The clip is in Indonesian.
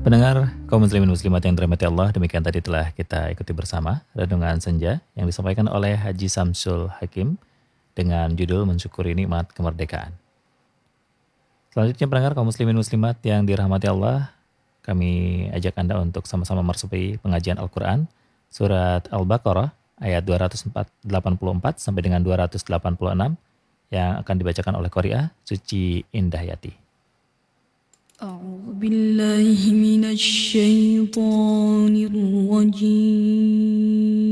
Pendengar kaum muslimin muslimat yang dirahmati Allah, demikian tadi telah kita ikuti bersama Renungan Senja yang disampaikan oleh Haji Samsul Hakim dengan judul Mensyukuri Nikmat Kemerdekaan. Selanjutnya pendengar kaum muslimin muslimat yang dirahmati Allah, kami ajak Anda untuk sama-sama mersupi pengajian Al-Quran surat Al-Baqarah ayat 284 sampai dengan 286 yang akan dibacakan oleh Qori'ah Suci Indahyati. أعوذ بالله من الشيطان الرجيم